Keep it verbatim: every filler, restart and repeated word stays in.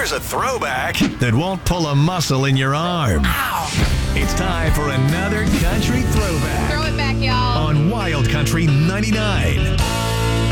here's a throwback that won't pull a muscle in your arm. Ow. It's time for another country throwback. Throw it back, y'all. On Wild Country ninety-nine.